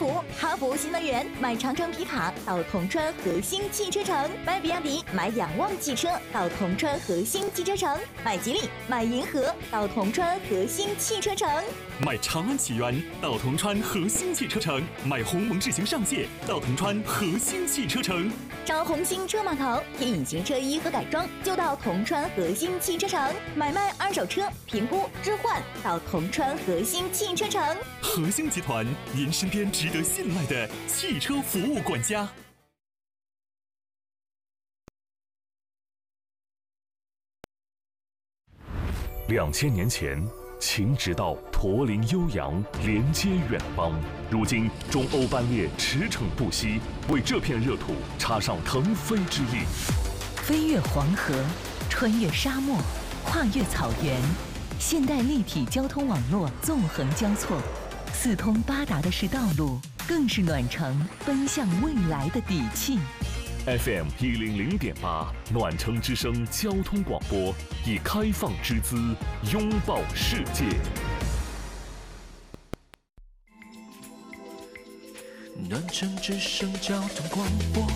普，哈弗新能源买长城皮卡到铜川核心汽车城，买比亚迪买仰望汽车到铜川核心汽车城，买吉利买银河到铜川核心汽车城， 买长安启源到铜川核心汽车城，买鸿蒙智行上线到铜川核心汽车城， 找红星车码头提隐形车衣和改装就到铜川核心汽车城，买卖二手车评估置换到铜川核心汽车城。 核心集团，您身边值得信赖的汽车服务管家。2000年前，秦直道驼铃悠扬，连接远邦。如今，中欧班列驰骋不息，为这片热土插上腾飞之力。 飞越黄河，穿越沙漠，跨越草原，现代立体交通网络纵横交错，四通八达的是道路，更是暖城奔向未来的底气。 FM 100.8暖城之声交通广播，以开放之姿拥抱世界。 暖城之声交通广播。